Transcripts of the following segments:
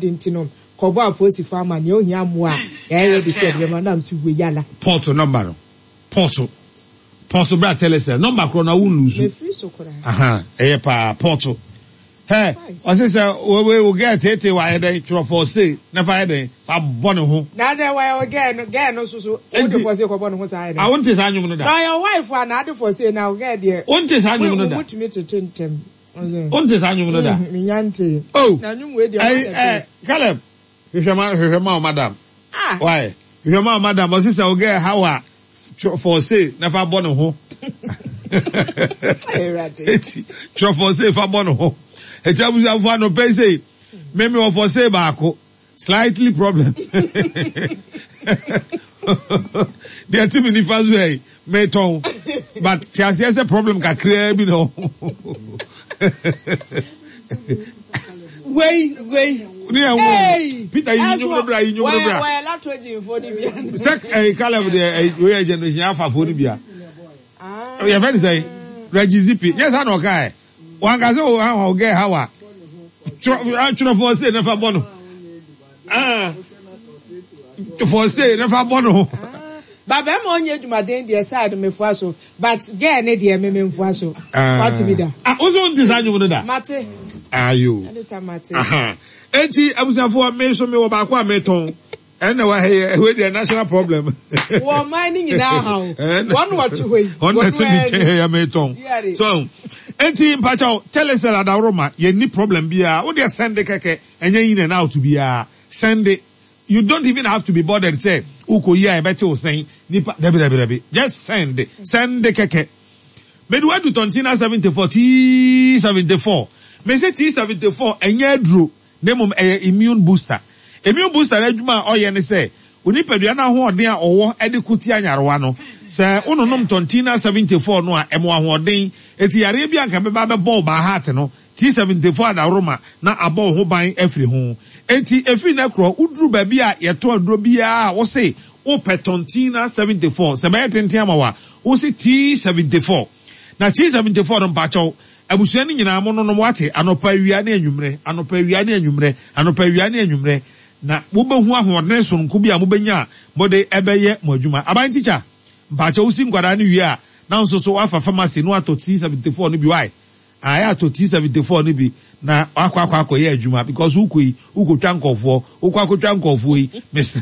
dintino kobo aposi farmer ne ohia mo a ready said your madam si we yala portal number no portal bra tell us number kro na won lose portal hey o say we will get it why dey tro for say na fa dey fa bone ho na dey why again no so o dey for say ko bone ho say I want to say anyum no da na your wife na dey for say now get there want to say anyum no da want me to tentem want to say anyum no da nyante na anyum we dey Caleb hwehwema madam why hwehwema madam o say o get how for say na fa bone ho tro for say fa bone ho echabuza for no pay say maybe of for say baako slightly problem there too many fast way meton but there's a problem kakra bi no wait hey Peter you know bra why la toji for the bia sec Caleb the we generation afa for the bia you very say regizipi yes I know kai one can say how get how tro for say never born for say never born baba mo onye dwumaden dey side me fu aso but girl ne dey me fu aso what be that ozo design you da mate ayo enti abusafo me so me wo ba kwa meton ene wa we dey national problem wo mining in our house one what to we on the ya meton so enti mpacha tell us that Roma ye ni problem bia wo dey send keke enye yin na out bia send it. You don't even have to be bothered say ukoyi a better o say nipa debi just send the keke medu adu tontina 74 T74 me say T74 enye dro nemum immune booster adwuma oye ne say onipadua na ho ode a owo edekuti anyarewa no say unonom tontina 74 no a emo ahoden eti yare bia nka beba be ball ba heart no T74 da Roma na abo ho ban afri ho enti efi na kro uduru ba bia yeto aduro bia wo say o petontina 74 se ba tenten amawa wo say T74 na T74 no mpacho abusua ni nyina mo no wate anopa wia na anwumre na wo behu ahoden so nko bia mo benya mode ebeye mo adwuma aban teacher mpacho usi ngwara ni wia na nso so afa pharmacy no ato T74 no bi why aya to T74 no bi na akwa ye adwuma because uko twankofo yi miss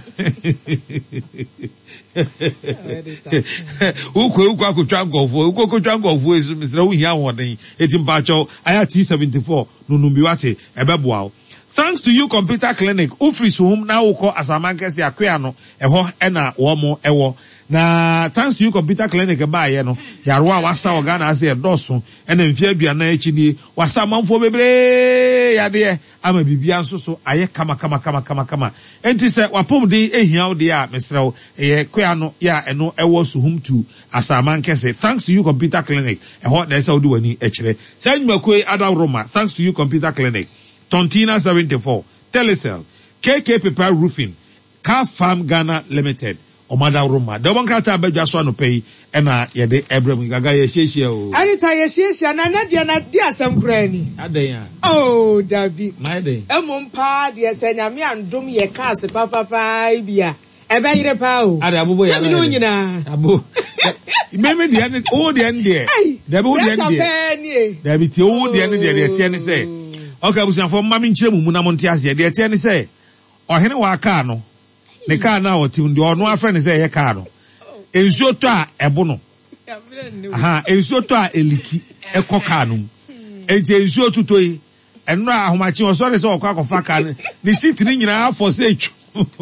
uko twankofo is misra wo hia woden etimpacho aya T74 no numbi wate ebeboa. Thanks to you computer clinic office home na uko asamankese akwea no eho ena wo mo ewo na thanks to you computer clinic ba ye no yarwa wasa organa ase doso ena mfia aduana echi ni wasa manfo bebre yade ama bibia nso so aye kama enti se wapom de ehia wo de a mesrew ye kwea no ya eno ewo so home to asamankese thanks to you computer clinic eho na ese wo de wani echire sanyimakoi Ada Roma thanks to you computer clinic Tontina 74, Telecel, KK Paper Roofing, Car Farm Ghana Limited, Omada Roma. The one kata beja so no pay ena yede Abraham gaga ye hyehyia o. Anita ye hyehyia na dia asem kura ni. Adan. Oh, Davi. My day. Emumpa de se nyame andom ye ka se papa bia. Ebe yire pa o. Ade abobo ya. Emi no nyina. Abo. Meme de ene o de ene de. Dabi o de ene de. Dabi ti o de ene de tie ne se. Okay, busan for mami nkyere mu na monte ase de tie ne se ohene wa aka no ne ka na otim de ono afre ne se ye ka no ensuo to a ebo no ensuo to a eliki ekoka no enti ensuo tuto yi eno ahomachi o so de se okwa akofa ka ne sitiri nyina for se echu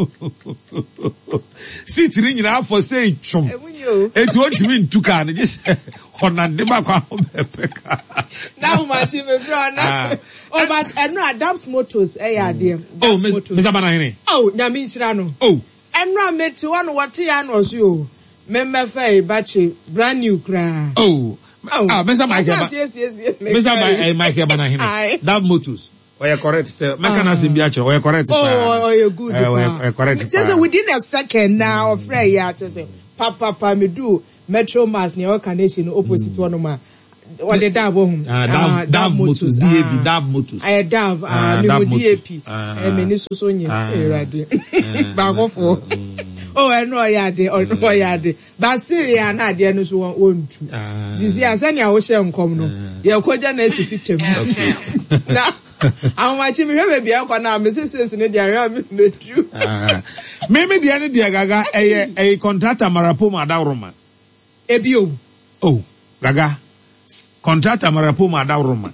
sitiri nyina for se echum enti o timi ntuka ne just honande ba kwa obepeka na ahomachi me bro na oh, but no Adams Motors, there. Oh, Mr. Banahine. Oh, Namisrano. Oh, and no met one what was you. Member Fay battery, brand new cry. Oh, Mr. Michael. Yes. Mr. Michael Banahine. That Motors. Oh, you're correct, sir. Mechanism in Biacho. Oh, you're correct. Oh, you're good. You're correct. Just within a second now, Freya, Papa, me do Metro Mass near Carnation opposite one of my. what the Dav home. Dav Motors, DAP, Dav Motors. I Dav, DAP. Minisonia, ready. Back for. Oh, I know I had but Syria and I didn't want to. This year, send your ocean come. Your cojan is sufficient. Now, I'm watching me have a beer for now, Mrs. in the true. Maybe the other day, Gaga, a contractor Marapoma Dauroma. Ebio. Oh, Gaga. Contractor Marapoma Dauroma.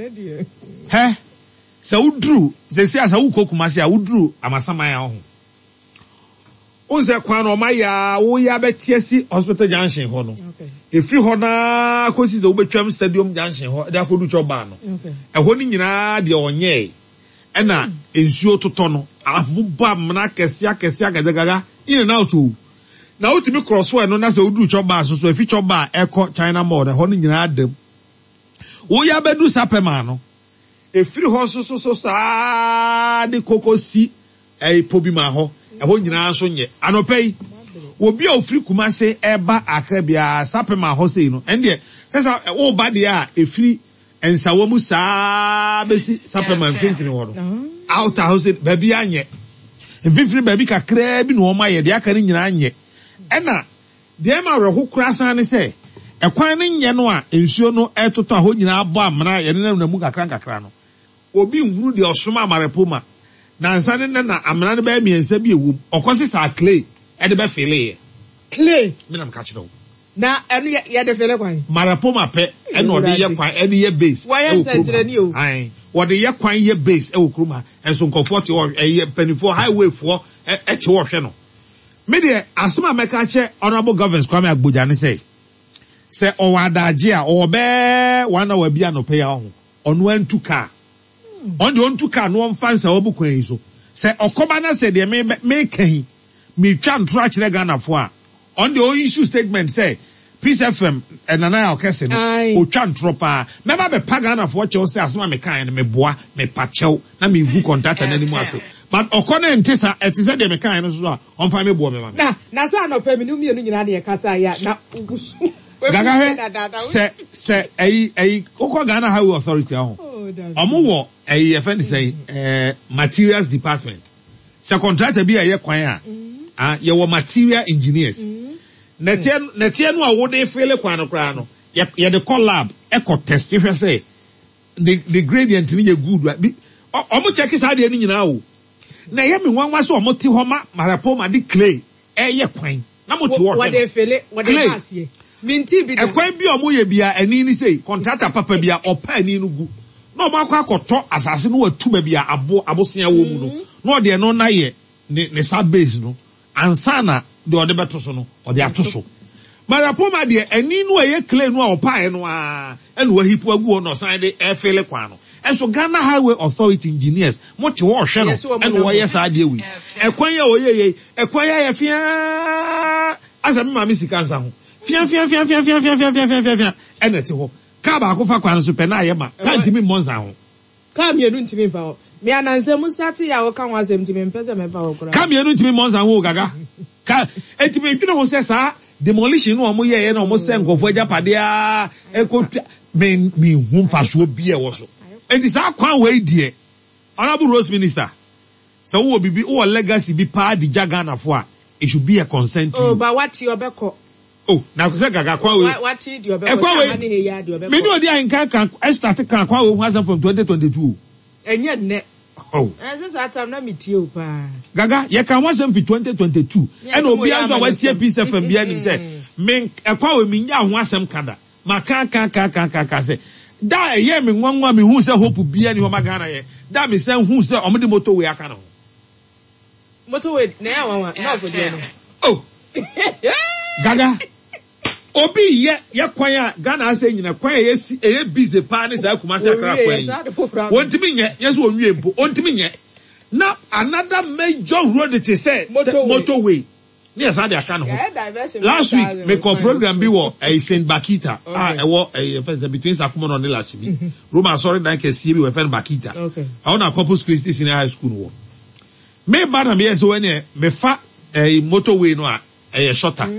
He? So Drew, they say as a Ukokumasi, I would drew, I'm a Samaya. Unse kwano maya wo ya betiesi hospital junction ho no. Okay. Efi ho na kosi ze obetwam stadium junction ho da kodu choba no. Okay. Eho ni nyina de onye. E na ensuo toto no abuba mna kesia gagaga in na otu. Na otimi cross way no na se odu choba so efi choba eko China mall eho ni nyina adam. Wo ya bedu sapema no. Efiri ho so sa de kokosi pobi ma ho. Eho nyina so nye anopei obi a ofiri Kumase eba akrabia sapema ho sei no ende sesa wo ba de a efiri ensawo mu saa besi sapema mfintini ho no out house baby anye mfimfiri baby kakra bi no o ma ye de aka ni nyina anye ena de ma reho kurasan ne se ekwan ne nye no a ensuo no etoto ho nyina abo amra ye ne na mu kakra no obi nhuru de osoma amarepoma na nsane na amana ne ba miensa bi ewum okosi sa clay e de be fele clay me na mka chiro na enu ye de fele kwan marapoma pe e no de ye kwan e de ye base why sense ni o ai wo de ye kwan ye base e wo kruma enso comfort o e penifo highway fo e che wo hwe no me de asema meka che honorable governors Kwame Agboja ne say se o wadaje a o be wana wa bia no pe ya ho ono antu car on the on to car no fancy obu kwan so say okoba na say de me kan me twa ntro akire Ghana fo a on the issue statement say Peace FM and Nana Okese no o twa ntro pa me ba be pa Ghana fo che o say asoma me kan me boa me pa chew na me gu contact na nimu aso but okona ntisa etisa de me kan no so a on fa me boa me ma na sa no pa me no mienu nyina de kasa ya na ugusu Gaga se ai okwa Ghana Highway Authority ahụ omo wo ai efend say materials department se contractor bi aye kwan a ye wo material engineers na tie no a wo de fele kwan no kra no ye de collab eco test say the gradient ni ye good omo check sa de ni nyina o na ye me nwanwa so omo ti ho ma marapoma di clay ye kwan na mo ti wo de fele wo de pass minti bi ekwan bi omo ye bia ani ni say contractor papa bia opa ani no gu no ma kwa akoto asase no watu ba bia abosia wo mu no no de no na ye ne sa base no ansana de ode beto so no ode ato so marapoma de ani no ye clay no opa no a ene wa hipu agu no san de efele kwa no enso Ghana Highway Authority engineers mo ti wo hwe no ene wo ye sa de wi ekwan ya oyeye ekwan ya ye fia asami ma mi sikansa ho fia enete ho ka ba ko fa kwan so pe na ye ma ka ntimi monza ho ka mienu ntimi fa ho me ananse mu sati ya wo ka wa sem ntimi mpese me fa ho kura ka mienu ntimi monza ho Gaga ka etimi twino ho se sa demolition no mo ye na mo se nkofo ajapade a eko me hu fa so bi e wo so enti sa kwan we die honorable Rose Minister so wo bibi wo legacy bi pa di Ghana fo a it should be a consent oh but what you obeko oh na ko se Gaga kwa we what did you obeko na he ya di obeko me no di an kan start kan kwa we hu from 2022 enye ne oh this atam na metie o pa Gaga ye kan wasem fi 2022 and obi anso wa tie Peace FM bia nim say me ekwa we mi nya ho asem kada maka ka se da ye me nwanwa me hu se hope bia ni ho magana ye da me se hu se omde motorway aka no motorway na ya wanwa na for dia no oh Gaga obi ye kwan a Ghana ase nyina kwan ye busy pa ne za kuma sakra kwan wontimi nye yeso onwie mpo wontimi nye na another major road it say motorway ne asa de aka no last week me call program bi wo Saint Bakita wo between Sakumo and last week Roma sorry dan ke sie bi we fen Bakita I want a Corpus Christi Senior High School wo me bana me yeso ene me fa motorway no a shorter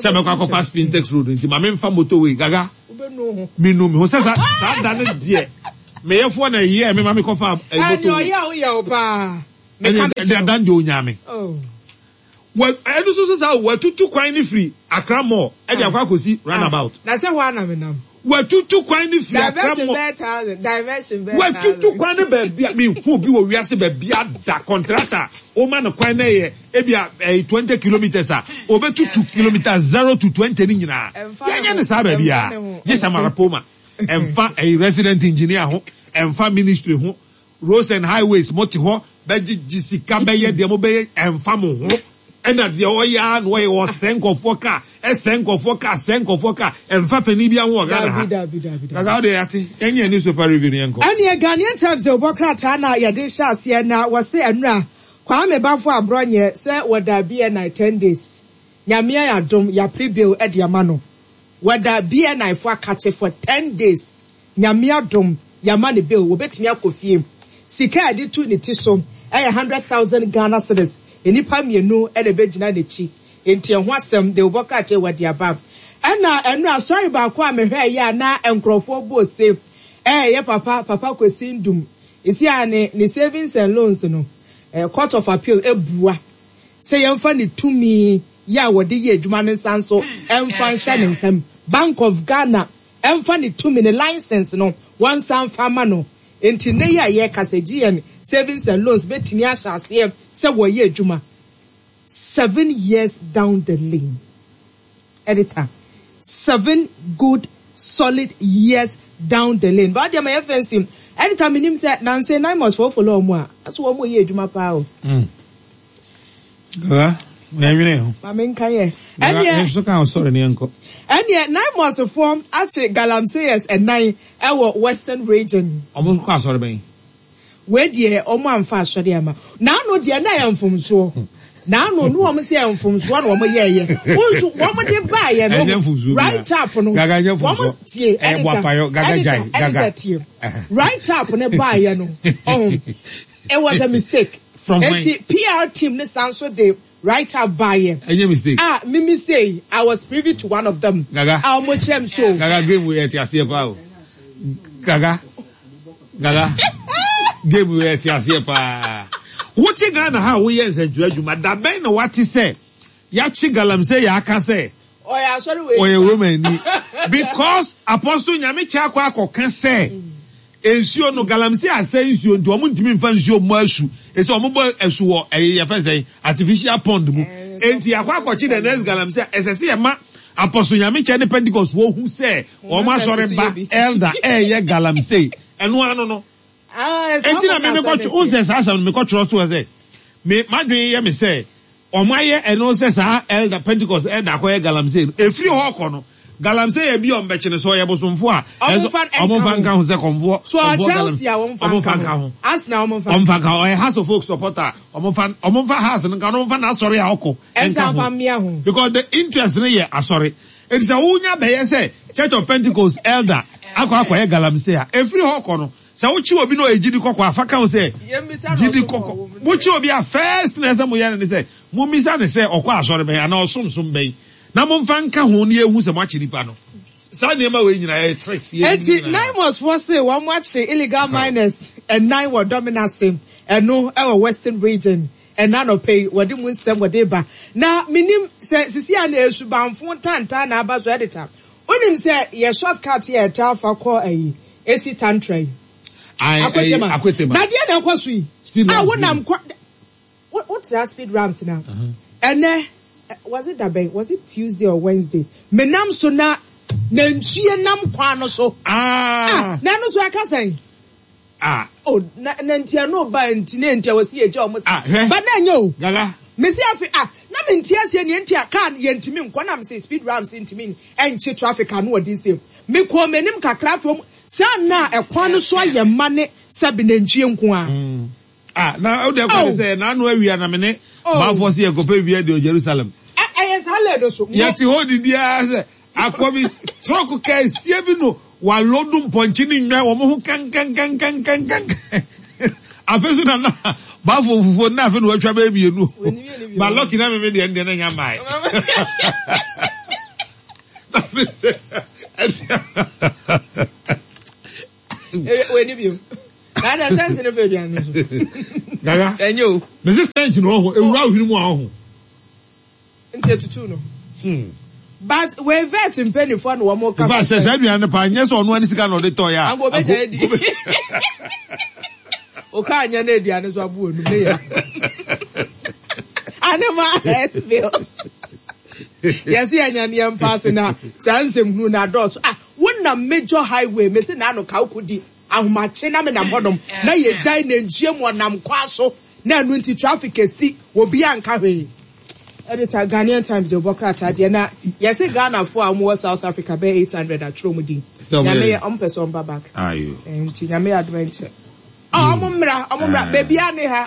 Some of pass Pintex road into my main family motorway. Gaga. Me know me. Who says that done it, dear? May have 1 year. Me mammy confirm. And you're pa. They are done doing yammy. Oh. Well, I do so. We're too quite free. Accra more. And you have see runabout. That's a one of them. We're too quite free. Diversion. We're too quite baby. I mean, who be we are saying baby that contractor. Oh man, quite a 20 kilometers. Over 2 kilometers 0 to 20 in ya. Yes, I'm a rapoma. And a resident engineer and farm ministry home. Roads and highways, multi home. Beji Kabeye Demobe and Famu. And that the Oyan way was Senko Foka, Senko Foka, and Fapenibia Waga. How they at any newspaper review. And the Ghanaian Times, the Bokratana, Yadisha, Siena, was saying, Kwame Bafo Abronye, say, would there be a 10 days? Yamia Dom, ya pre-bill at Yamano. Would there be a knife for catch for 10 days? Yamia Dom, Yamani bill, will bet me up with him. Sika did 2 nitisom, 100,000 Ghana cedis. Enipa mienu e de begina de chi enti ho asem de obokate wadi abam ena sorry ba kwa mehwe ya na enkrofo bo save ye papa kwesi ndum isi ane ni savings and loans no court of appeal ebua say yemfa ni tumi ya wode ye adwuma ne sanso emfa nsa ne nsam Bank of Ghana emfa ni tumi ne license no one san farmer no enti ne ya ye kaseji en savings and loans betimi ahase say what ye juma 7 years down the lane. Editor, 7 good solid years down the lane. But my offensive editor minim say Nancy 9 months for follow more. That's what more ye juma pao. Mamen kaye. And yeah, sorry ni uncle. And yet 9 months form actually Galamsey's and 9 our western region. Almost class sorry. Where dear Omo amfa ahwede ama na no dear na ya mfomso na no no omo se ya mfomso na omo ye wonso omo de ba ye no right up no omo tie gaga right up no ba ye no it was a mistake from the PR team ne sanso de right up ba ye any mistake me say I was privy to one of them gaga omo chem so gaga game we at ase pa gaga game we at ase pa what you gonna how we yes adwuma da ben na what say ya chi Galamsey ya aka say oh yeah sorry we oh yeah woman ni because apostle nyame cha akwa say ensuo no Galamsey ase ensuo ndo omo ntimi mfa ensuo mo asu ese omo bo asu wo ya fa say artificial pond mu enti akwa chi the next Galamsey ese se ma apostle nyame cha ne Pentecost wo hu say o ma sore ba elder ye Galamsey eno ano no enti na me ko unse sa me ko tro so say me madwen ye me say o ma ye eno say sa elder Pentecost elder akoye Galamsey efiri ho ko no Galamsey e bi on beche ne so ye bosomfo a omfa nka ho se konfo so Chelsea a omfa nka ho as na omfa nka ho e House of Folk supporter omfa house nka no omfa na sorry a oko enka famia ho because the interest ne ye asori it is a unya be ye say Church of Pentecost elder akoye Galamsey a efiri ho ko no sa uchi obi no ejidi kokko afaka ho say jidi kokko uchi obi a first na say mo ye ne say mo misa ne say okwa asori be na osumsum be na mo mfanka ho ne ehu se mo achiri pa no sa ne ma we nyina e tricks ye enti 9 was was say one watch illegal miners and 9 were dominance and no our western region and none of pay wadi mu nsem wadi ba na minim se sisi an esu banfo tanta na aba so editor onim se ye shortcut ye ta fa ko ayi esi tantrai akwetema na dia na kwaso yi wonam what's that speed ramps now and then was it that was it Tuesday or Wednesday menam so na nchie nam kwa no so na no so aka say oh na ntia no ba ntia ntia wasi eje o mo but na nyo gaga mesi afi na me ntia se ne ntia kan ye ntimi nkwa na me say speed ramps ntimi enche traffic anu odi nsem me ko menim kakra from sana ekwa no so ye mane sabi na nchie nko a na o de kwa say na anu awia na me ne ba force ye ko pe wi de Jerusalem yes haledo so yati hodi dia say akobi troko kai sie bi no wa lodum ponchi ni nwa wo mo hu kan afesu na ba fofofo na afi no watwa ba bienu ba lucky na me de na nya mai When you that a sense in a video. Gaga. And you, Mrs. Stanch, no, a row him one. Into two no. But we're vet in penny for one more. If I says Adrian, yes, on one is going to the toy. I'm going to be okay, you're ready, and it's a wound. I know my head, Bill. Yes, I'm passing now. Sans him, who now does. One a major highway, Mr. Nano Kaukudi. I'm matching them in a bottom. Now you're giant Jim one I'm quasso. Now, when the traffic is see, will be uncarried. Editor Ghanaian Times, the Bokra Tadiana. Yes, Ghana for more South Africa, by 800 at Tromudi. Yamea person back. Are you? And Yamea adventure. Oh, Mumbra, baby, Aneha,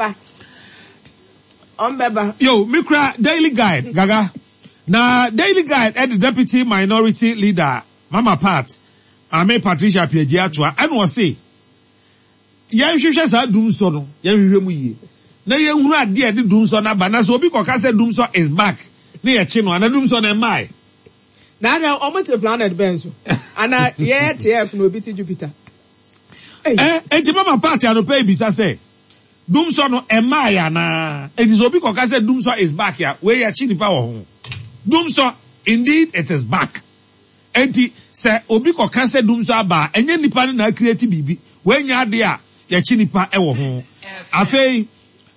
Beba. Yo, Mikra, Daily Guide, Gaga. Now, Daily Guide at the Deputy Minority Leader, Mama Pat. Ame Patricia Piagiatua, and was say, Yan Shishas are doom so, Yan Remu. Na ye hunu ade de Doomso na ba na so obi koka say Doomso is back na ye chi no na Doomso na mai na almost a planet benzo ana ye TF no obi ti Jupiter enti mama party ano pay bisa say Doomso no e mai ana enti so obi koka say Doomso is back ya we ye chi nipa wo ho Doomso indeed it is back enti say obi koka say Doomso aba enye nipa na create bibi we nya ade a ye chi nipa e wo ho afei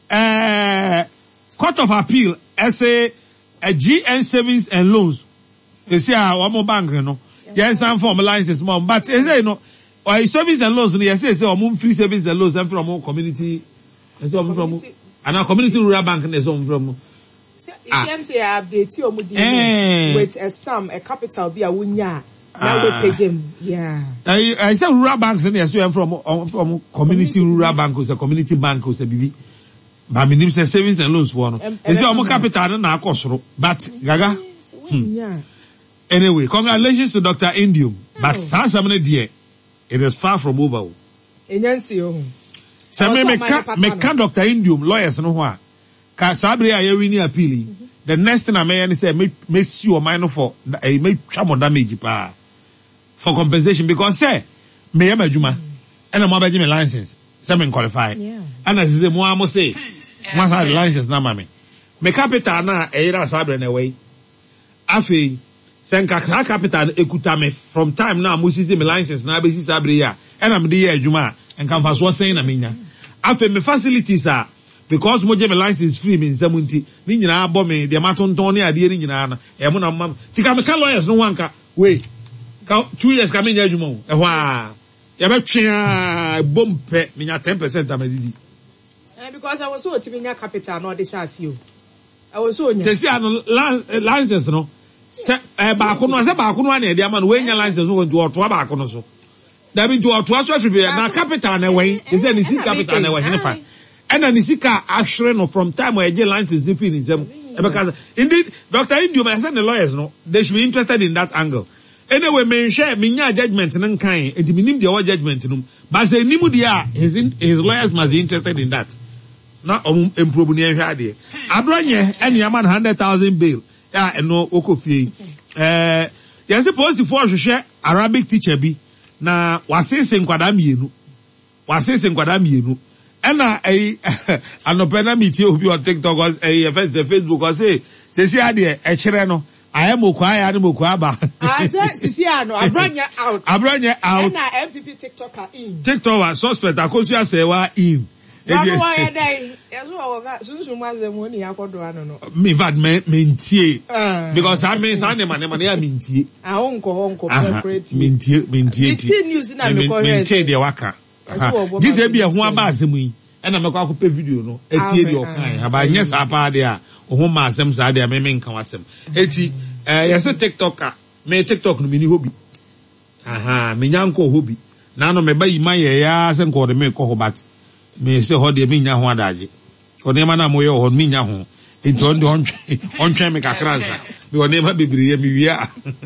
Court of Appeal, essay a GN Savings and Loans. You see, one more bank, you know. Yes, some form licenses, mom, but you know, or service and loans, yes, say, or free service and loans, and from community, and so from, and our community rural bank, and so from. Say update your with a sum, a capital, be a wunya. Now we pay him, yeah. I said rural banks, and yes, we are from community rural bank, a community bank, a BB. But my name says savings and loans for no. Is your capital na akosoro? But Gaga. Anyway, congratulations to Dr. Indium. But Sansamene dear, it is far from over. Enyansi o. Say me can Dr. Indium lawyers no ho. Ka sabre aye wini appeal. The next thing I may say me sue or minor for me twa damage pa for compensation because say me am adwuma and am abaji me license. Some qualify. Yeah. And as the more say, once I license na mami. Me capital na era sabre na way. Afi, senka capital ekuta me from time now musi me license na be sabre ya. And I'm the adwuma and can fast what saying na minya. Afi me facilities are because mo je me license free me nsamunti. Ni nyina abo me de matonton ne ade ni nyina na. E mo na mam. Tika me can lawyers no wanka. Wait. 2 years ka me nya adwuma o. Ehwa. Ya betwea bompe minya 10% amadidi. Because I was so timinya capital no de chance you. I was so nya. Say ano license no. Ba ko no na e de ama no we nya license no to oto ba ko no so. Da bi to oto so afiri na capital na we. Is any si capital na we henefa. And then isika actually no from time where je license if in them. Because indeed Dr. Indium I said the lawyers no they should be interested in that angle. Anyway, me share minya judgment nan kan enti minim the judgment num but say nimu dia his lawyers must be interested in that na improve ni ehwa de adronye ene am 100,000 bail ya eno okofie yes supposed for hwehwe Arabic teacher bi na wasese nkwada mienu ena anopena meet obi on TikTok or Facebook or say see ade e kire no I am Okwaya and Mokwaba. I said, Siciano, I bring you out. I bring you out. And I MPP TikToker in. TikToker suspect, I could say, why in. Why day? As well, soon as the money I could do, I don't know. Me, but minty. Because I mean, I mean, I won't go home, minty. News in America. The waka. This will be a one basimi. And I'm a copy video, no. It's your kind. About yes, I there. Oh, my Sam Sadia, me mean, come as him. Eti, yes, a TikToker. Me TikTok no mini hobby. Aha, me yanko hobby. Nano me buy my yas and call the me ko bat. Me say ho de minya ho adaje. O ne mana mo ye ho minya ho. Enti on twen me kakransa. Me o ne ma bebriye mi wia.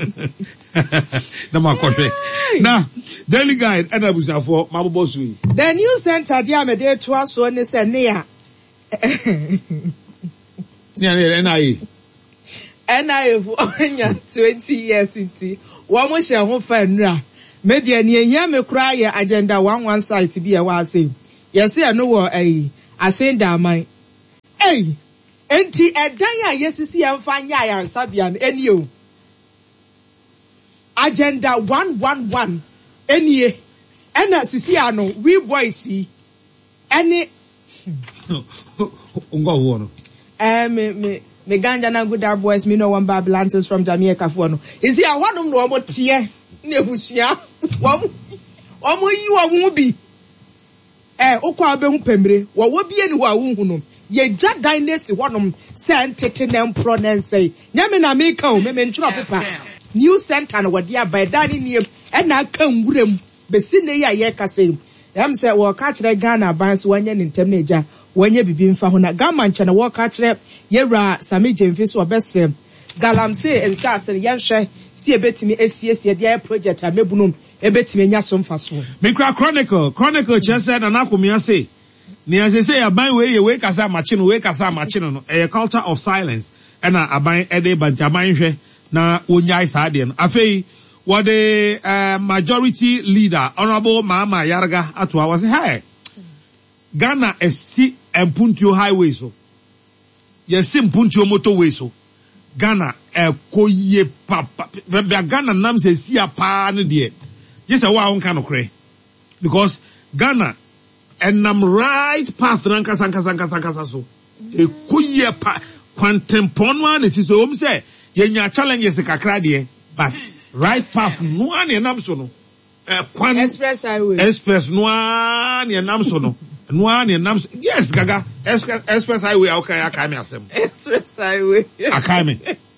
Na ma kohwe. Na, Daily Guide and abusafo mabobo so yi. The new center dia me dey to aso ne se ne ya. And I have 20 years inti. One more share ho fa media ni ehia me kura ye agenda one side to be a wa say. Yes, I know what I say that man. Hey, enti edan ya yesisi emfa nya ya Sabian enio. Agenda 111 enie. Ena sisi ano we boys any ungo wono. Me ganja na good boys me no one Babylances from Jamaica for no. Is here one no omo tie na ebusia. Omo yi wo bi. Okwa be hu pembre. Wo bi eni ho a wo hu no. Ye ja dynasty wonom se entete na mpro na nsei. Nyame na me ka o me nturo pepa. New center na wodi abai dani niem e na aka nwurem besi ne ya ye kase. Yam se wo ka kire Ghana ban so wanye ne ntem na eja wanye bibi mfa ho na gama nche na wo ka kire yewra Sami Jemfi so obesem galamse ensa ase yenhwe si ebetimi esiesie dia project amebunum ebetimi nya so mfa so me kra chronicle chese na nakomia say ni asese aban we kasa machi no a culture of silence na aban ede bantaman hwe na onyai saade no afei what the majority leader Honorable Mama Yarga Atwa was hey Ghana esi Mpuntio highway so yes Mpuntio motorway so Ghana koye papa Ghana nam se si apa no de yes wa won kan okre because Ghana nam right path nankasa so koye pa quantempono na si so say yenya challenges kakra de but right path no ane nam so no express highway no ane nam so no yes gaga express highway okay akame asem express highway akame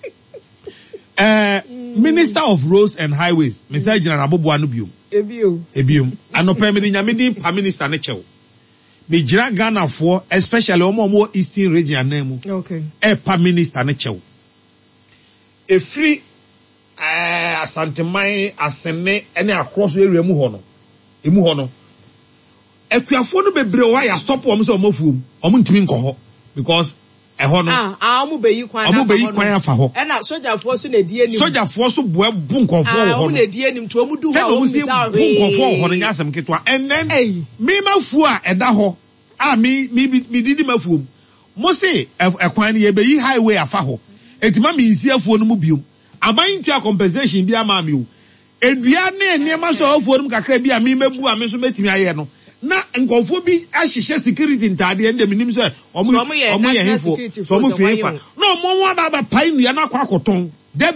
Minister of Roads and Highways Mr. General Abobo anu ebiom anope me nyamedi pa minister ne chew me gira Ghana for especially omo eastern region na mu okay pa minister ne chew e free Asantemai asene ene across area mu ho no ekuafo no bebre wa ya stop wo so omofuom omo ntimi nko ho because ho no omo beyi kwan afa ho ena sojafoɔ so na die nim sojafoɔ so bu nkofo ho omo na die nim to omo du ho omo si bu nkofo ho no nyasem ketwa and then me mafu a eda ho me didi mafuom mo se ekwan ne ye beyi highway afa ho etima me nsi afuo no mu biom aban tua compensation bi ama mi o edua ne niema so afuo no kakra bi a me mebu a me so metimi aye no na nkofo bi ahihye security ntade ende minim so omo ye hefo so omo fefa no omo wa baba pai nua na kwakoton da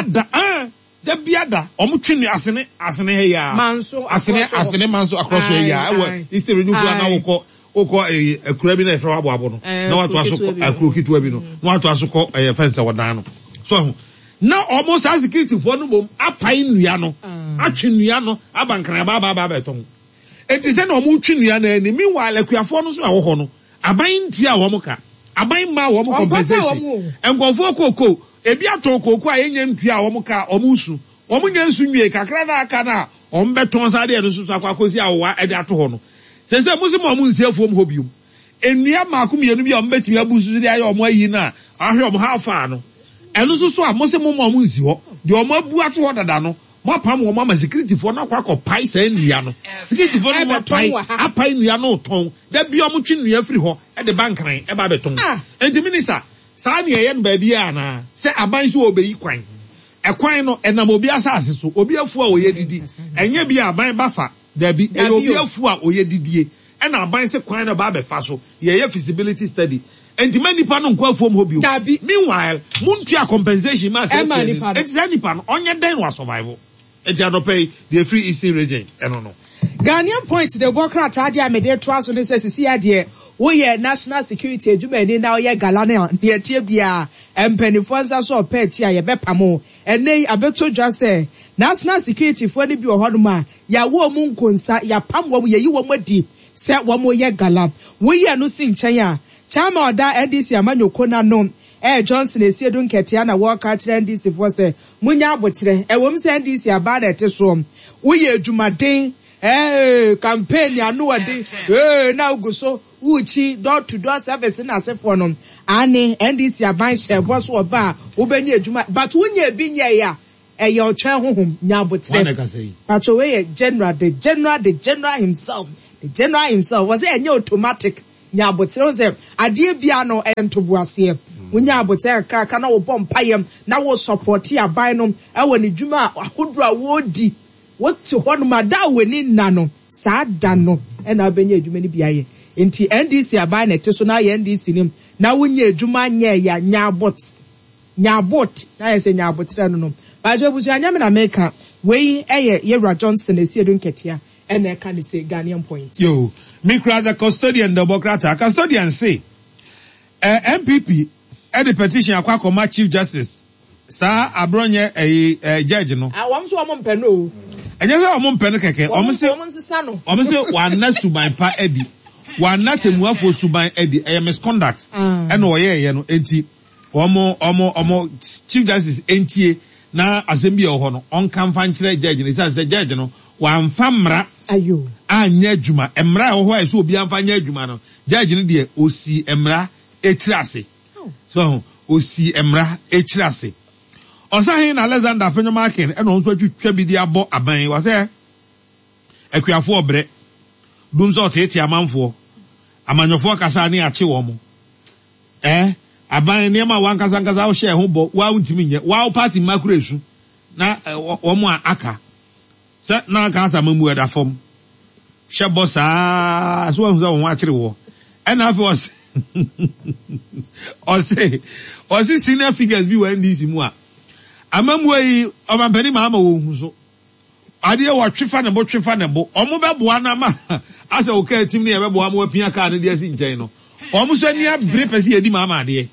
biada omo twenu asene he ya asene manso across he ya ewo isere nuku na woko akura bi na efra abo no na wato aso akuro kitwa bi no na wato aso ko fence wodan no so na almost as security for no mom apai nua no atwe nua no abankran ba beton enti se na omo twe nua na ni meanwhile akuafo no so awo no aban ntia wo ka aban ma wo compensation enkofo koko ebi aton koko a yenye ntua wo ka omo su omo nya nsu nwie kakra na aka na omo beton sa de no so akwakosi awowa e de ato ho no se musimo omo nsiafo mo hobium enua maako mienu bi omo betimi abusu de aye omo ayi na ahwe omo ha fa no enu so a mo se mo nsi ho de omo abu ato ho dada no mo pam wo mama security for na kwa pai sa nua no security for no pai apai nua no ton da bi omo twi nua firi ho e de bankran e ba beton enti minister sa ne ye no ba bia na se aban so obeyi kwan ekwan no enam obi asase so obi afu a oye didi enye bi aban bafa da bi obi afu a oye didie e na aban se kwan na ba be fa so ye feasibility study and many pan on call from hobby. Meanwhile, Muntia compensation must any pan on your den was survival. And you pay the free eastern region. I don't know. Ghanaian point the worker at Adia Media Trust on this see idea. We national security, you may now ye Galana near Tibia and Pennyfonsa so pet ya bepamo. And they I bet just say national security for the bio hoduma ya wo munkunsa ya pam wo ye you wo deep. Set one more ye galam. We are no sing chaya. Chama oda NDC amanyo kona no Johnson esi edun ketia na work at NDC for say munya abotre wom say NDC aba na ete so wo ye adwumaden campaign anu ade na uguso uchi door to door service na asefo no ani NDC aban shebo so oba ubenye ejuma but wunye binye ya eye otwe hohom nya abotre but we general himself was enye automatic nya abotre ze ade bia no entoboase wunya abotre kraka na wo bompayem na wo support aban no e woni dwuma ahodro a wo di what to one mada weni nano saa da no e na benye adwuma ni biaye enti NDC aban na teso na ye NDC nim na wunye adwuma nye ya nyabot na ye se nyabotre no ba jo busu anya me na meka we eye Yewra Johnson esi edu nketia e na ka ni se Ghanaian point yo me cry the custodian democrat custodian say MPP the petition akwa koma Chief Justice sa abronye judge no awam so omon pe no enye se omon pe no keke omse wana suban pa edi wana temuafo suban edi misconduct ena oye no enti omo Chief Justice entie na assembly ho no onka mfa nkire judge ne say judge no wamfa mra ayo anya adwuma emra ho ho so obi amfa anya adwuma no judge ne de osi emra etirase so osi emra etirase osahin Alexander Fenyomakin eno nso atwitwa bi di abo aban wa se akuafo obre dum so tete amanfo amanyofo kasa ne ache wo mo aban ne ma wan kasa wo hye ho bo wa untimi nye wa party makuresu na wo mo aka se na aka asa mamu eda fom hye bosa so wo ho akire wo ena afi Osi senior figures bi wa NDC mu a amamu yi obampani mama wo hu so ade wo twefa ne bo omo beboa na ma asa o ka tim ne ye beboa mo apia ka ne de asi nchen no omo so ni abre pese yedi mama ade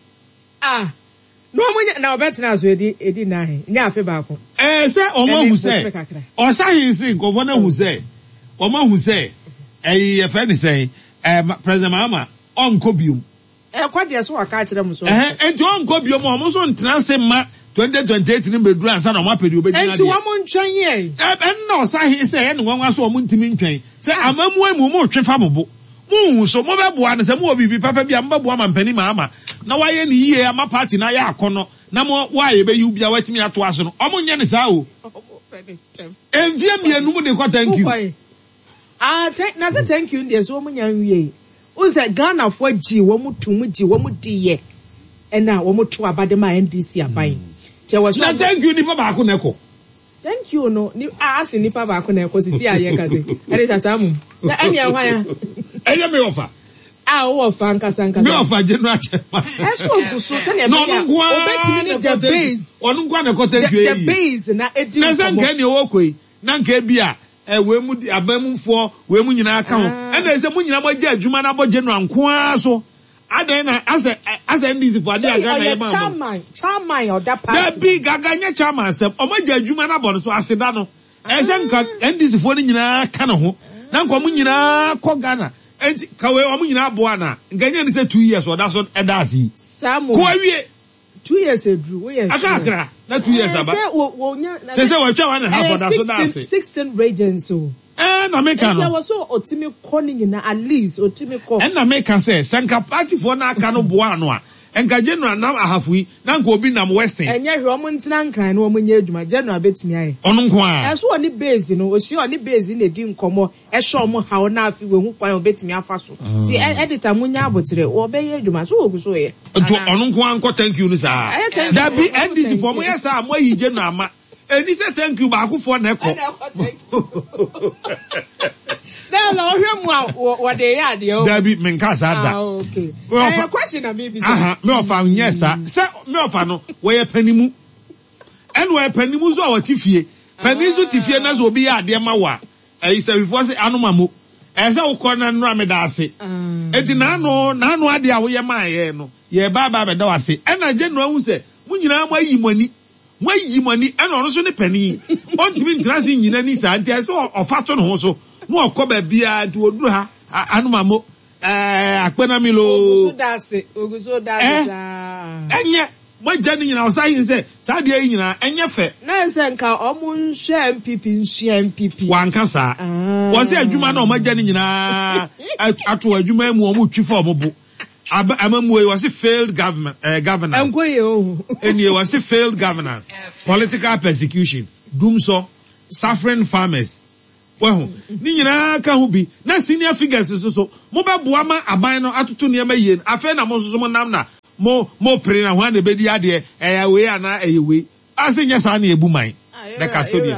no omo na obetena so edi na he nya afi ba ko se omo hu se osahin sin ko bona hu se omo hu se ye fe ni se president mama onko biom kwade so waka kire mu so enti onko biom omo so ntena se ma 2028 ni bedru ansa na mo apedi obedi na enti wo mo ntwen ye no sahi se ye nwanwa so mo ntimi ntwen se amamu emu mo twefa mobo mu so mo beboa ne se mo obibi papa bia mbeboa mampani mama na waye ni yiye ama party na ya akono na mo waye be yu bia watimi ato aso no omo nya ne saa o envie mienu mu de ko thank you na say thank you dey so mo nya nwie uze Ghana fo ji wo mu tumu ji wo mu diye ena wo mu to abade ma NDC aban te wo so na thank you ni papa ko neko thank you no ni ask ni papa ko neko sisi aye kaze ere tasamu na eni anwa ya eye me offer wo offer nkasa me offer general chairman eso guso se na me ya obetimi ni the base onu kwa neko thank you the base na edi na se nka ni wo koi na nka bia we mu abamufo we mu nyina aka ho ena ese mu nyina mo agya adwuma na bo general nko aso adan na asa NDC for ade aga na yema chairman or that party da bi gaga nya chairman sem o mo agya adwuma na bo so aseda no ese nka NDC for ni nyina aka na ho na nko mu nyina ko Ghana enti ka we o mu nyina abo ana nganya ni say 2 years or that so edasi samu ko awie 2 years edru we yes akakra na 2 years aba say we twa one half for that so that 16 regions so na make no so so otimi calling na at least otimi call na make say sanka party for na aka no boa no a enka general na ahafui na nka obi nam western enye hwe omo ntina nkran na omo nya adwuma general betimi aye ono nko a eso oni base no oshi oni base na di nkomo ehwe omo hawo na afi we hu kwan obetimi afa so ti editor munya abotre wo be ye adwuma so ogu so ye to ono nko anko thank you ni sa da bi NDC for mo yes am yi general ama eni say thank you ba akufo na eko na lo hwe mu wo de ya de o da bi menka sa da okay question na maybe me ofa nyesa se me ofa no wo ye panimu enu wo panimu so wo tifie panizu tifie na so obi ya ade ma wa se before say anoma mo se wo ko na nra me da ase enti na no ade a wo ye ma ye no ye ba be da wase ena je no hu se mu nyina ma yi mani ena ono so ne pani ontimi ntrasi nyina ni sa enti se ofato no ho so no okoba bia nti oduru ha anoma mo akpena mi lo oguso dase enye mo jani nyina o say say sa de nyina enye fe na say nka omo nhwe MPP nhwe MPP wanka sa wo say adwuma na o ma jani nyina ato adwuma mu o mo twi for omo amamu we was failed government governance enkoye o eni was failed governance political persecution doomso suffering farmers well ni nyina ka ho bi na senior figures so mo be boa ma aban no atoto ne ma yie afa na mo so mo nam na mo pre na ho na be di ade eya we ana eyewe asenye sa na ebu man na custodian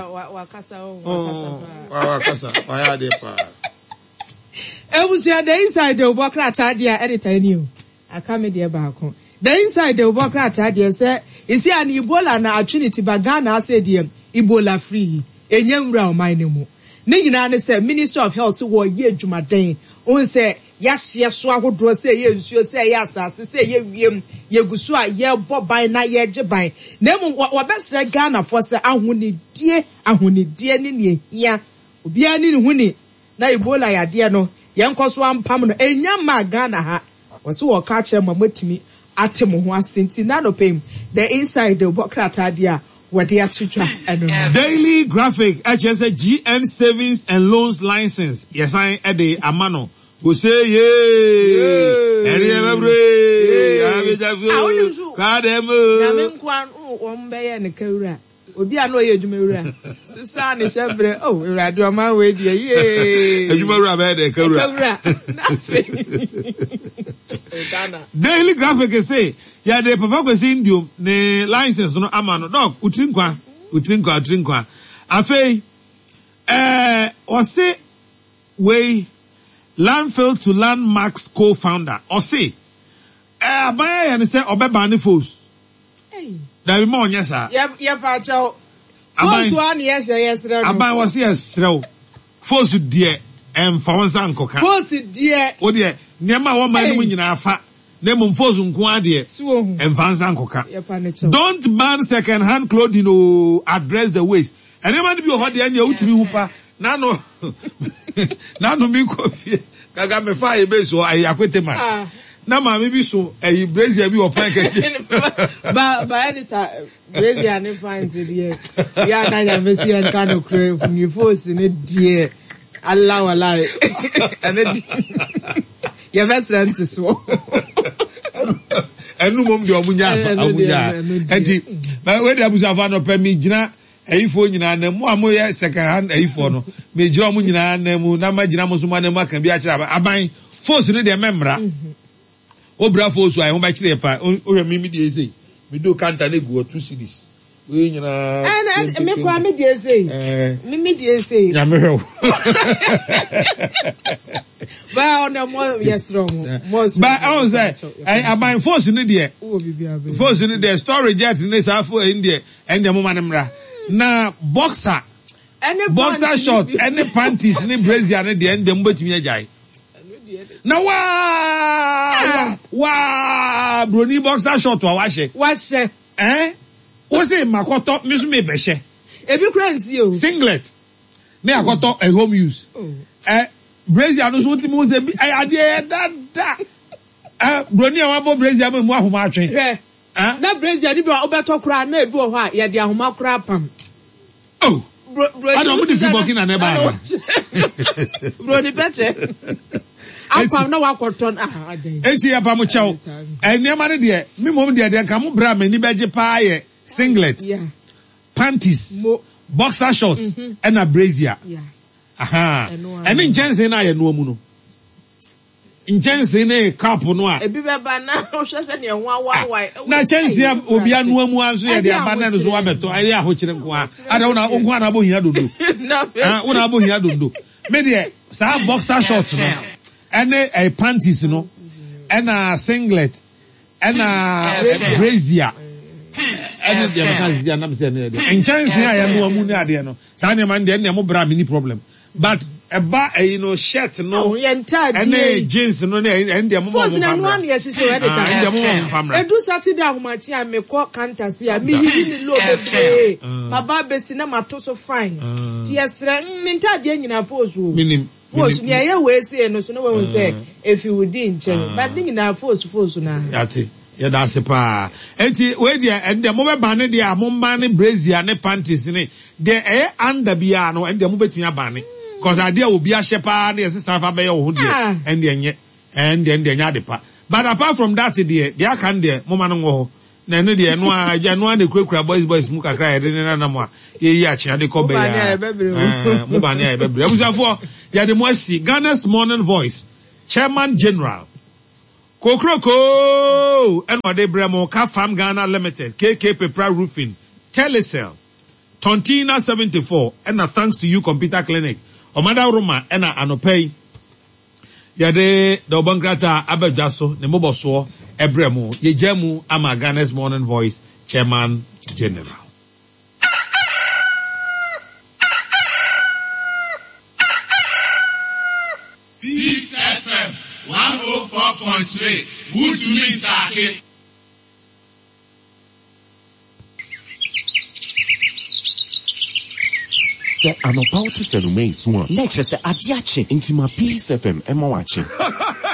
wakasa ya de pa ebusia the inside the Obokrata dia editor ni o aka me de ba ko the inside the Obokrata dia say isi an Ebola na atwinity ba Ghana say dia Ebola free enye nwura o man mu ni nyina ne say Ministry of Health wo ye adwumaden o say yahye so agodro say ye nsuo say ye asase say ye wiem ye gusu a ye boban na ye giban na mu wo besre Ghana for say ahonidie ni ne hia obi ani ne huni na Ebola ya de no yenkoso ampam no enya ma Ghana ha wose wo ka kire mamatimi atem ho asenti na no pem the inside the Obokrata dia wode atwitwa eno Daily Graphic HSA GN Savings and Loans License yes I ede amano go say ye eri ebebre abejafu kademo na me nkwan o mbeye ne kawura obi a no ye adwumawura sister ne shebre oh urade o ma we die ye adwumawura be de kawura Daily Graphic say ya de papa kwesi indium ne license no amano dog utrinkwa afei o say we Landfill to Landmarks co-founder or say abaya ya ne say obeba ne force da bi mo nya sa ye pa cho force one yes abaya was yes throw force die emfa wonsa nkoka force die o die niam wo man mu nyina afa na mo force nko ade emfa nsa nkoka don't ban second hand clothing o address the waste and man bi o ho de anya utimi hupa na no mi kofi gaga me fa e be so ayi akwete man na ma me bi so ayi brazier bi o pan kesi ba edita brazier ne fine there ya na ya me see en kan okre from you force ne die Allah wallahi and ya veteran so enu mom de omunya enti ba we de abusa fa no pa mi gina ayifo nyina na mu amoye second hand ayifo no me jira mu nyina na mu na ma gina mu so ma na mu aka bi a kira aban force no de memra obra force ayi ho ba kire pa o hwe mi de eze mi do counter na gu 2 cities we nyina and me kwa me de eze mi de eze ya me hwe ba on mo yes wrong ba on say aban force no de force no de storage jet ne sa fo India and the mo manmra na boxer short any panties ni brazier ne de endem betimi ajai na wa broni boxer short wa she o say makoto mi so me be she ebi kranzi o singlet me akoto a home use brazier no so ti mo say bi ade da broni wa bo brazier mo ahoma atwen na brazier ni bi obeto kura na edu ho a ye de ahoma kura pam oh I don't want to be working on never bro ni pete apam na wakoton enti ya pa mo chew enema ne de me mom de kan mo bra me ni beje pa ye singlet panties boxer shorts and a brazier aha eni njense na ye no mu no njense ne cap no a ebi be ba na o hwese ne wa na chense obi anu amu anso ye de abana no so wa beto ayi ahokyere nko a ada una onko ana bo hia dondo una bo hia dondo me de sa boxer shorts no ene a panties no and a singlet and a brazier ene de maka zia na me se ne de njense a ye no amu ne ade no sa ne man de ne mo bra me ni problem but eba shirt no and jeans no and the mama was na no na yesise we dey edu Saturday ahomachi a me call counter see a me hidi ni low be baba besi na mato so fine ti esre minta de nyina force o force ne ye we say no so no we say if you would in chen but thing na force na ati Yeah, that's a pa. Enti we dia and the mobile banner dia mumbani brazier ne panties ne de under biano and the mobile banner. Cause idea will be a shepherd, yes, it's half a bay or and then the pa. But apart from that, they can there, Momano, Nano, the January, the quick boys, Muka cry, and no yeah, they call Mubania, baby. Yeah, the Moisi, Ghana's Morning Voice, Chairman General. Kokroko, and what they bremo, Farm Ghana Limited, KK Pepra Roofing, Telecel, Tontina 74, and a thanks to you, Computer Clinic. Omada Roma ena anopei yade do bankrata abejaso ne moboso ebremu yejemu ama Ghana's Morning Voice Chairman General. This FM 104.3 good to me take. Se anopao te se lume isua. Neche se adiache. Inti ma Peace FM ema wache. Good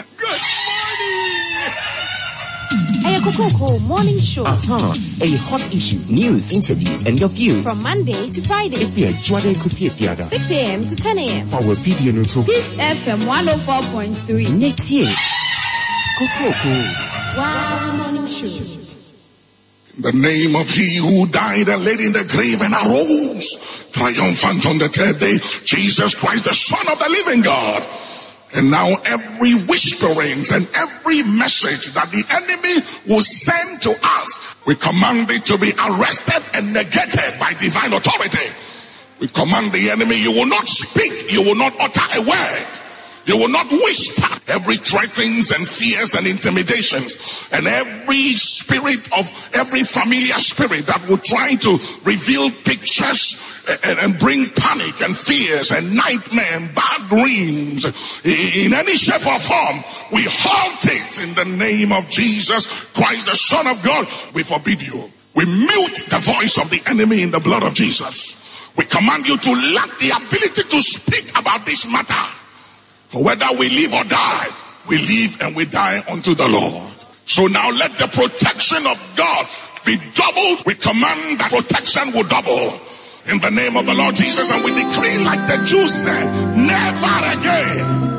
morning! Hey, Coco Morning Show. Hey, hot issues, news, interviews, and your views. From Monday to Friday. If you enjoy kusie piada. 6 a.m. to 10 a.m. Our video no to. Peace FM 104.3. Netie. Coco. Wow, Morning Show. The name of he who died and laid in the grave and arose triumphant on the third day, Jesus Christ, the Son of the living God. And now every whisperings and every message that the enemy will send to us, we command it to be arrested and negated by divine authority. We command the enemy, you will not speak, you will not utter a word. You will not whisper every threatenings and fears and intimidations and every spirit of every familiar spirit that will try to reveal pictures and bring panic and fears and nightmare and bad dreams in any shape or form. We halt it in the name of Jesus Christ, the Son of God. We forbid you. We mute the voice of the enemy in the blood of Jesus. We command you to lack the ability to speak about this matter. For whether we live or die, we live and we die unto the Lord. So now let the protection of God be doubled. We command that protection will double in the name of the Lord Jesus. And we decree like the Jews said, never again